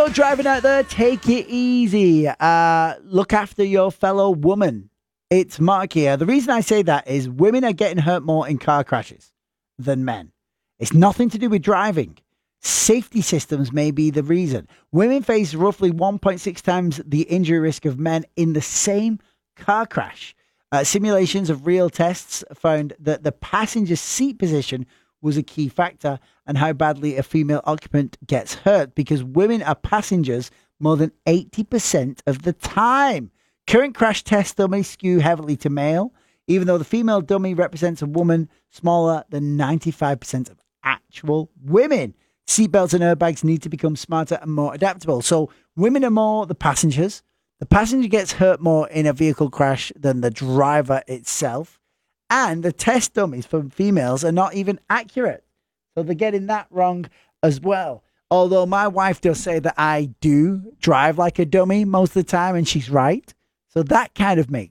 you're driving out there, take it easy. Look after your fellow woman. It's Mark here. The reason I say that is women are getting hurt more in car crashes than men. It's nothing to do with driving. Safety systems may be the reason. Women face roughly 1.6 times the injury risk of men in the same car crash. Simulations of real tests found that the passenger seat position was a key factor and how badly a female occupant gets hurt, because women are passengers more than 80% of the time. Current crash test dummies skew heavily to male, even though the female dummy represents a woman smaller than 95% of actual women. Seatbelts and airbags need to become smarter and more adaptable. So women are more the passengers. The passenger gets hurt more in a vehicle crash than the driver itself. And the test dummies for females are not even accurate. So they're getting that wrong as well. Although my wife does say that I do drive like a dummy most of the time, and she's right. So that kind of makes